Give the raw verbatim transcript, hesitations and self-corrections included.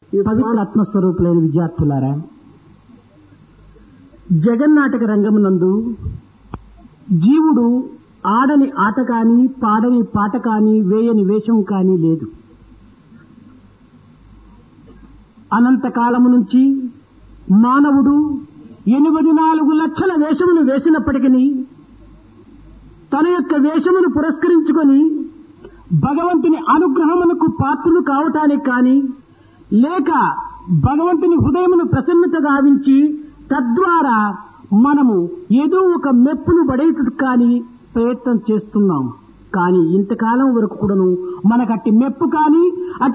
పవిత్ర ఆత్మస్వరూపులైన విద్యార్థులారా, జగన్నాటక రంగమునందు జీవుడు ఆడని ఆట కాని, పాడని పాట కాని, వేయని వేషం కాని లేదు. అనంతకాలము నుంచి మానవుడు ఎనిమిది నాలుగు లక్షల వేషమును వేసినప్పటికీ తన యొక్క వేషమును పురస్కరించుకొని భగవంతుని అనుగ్రహమునకు పాత్రులు కావటానికి కాని, లేక భగవంతుని హృదయమును ప్రసన్నత గావించి తద్వారా మనము ఏదో ఒక మెప్పును పడేటట్టు కానీ ప్రయత్నం చేస్తున్నాం. కానీ ఇంతకాలం వరకు కూడాను మనకట్టి మెప్పు కానీ అటు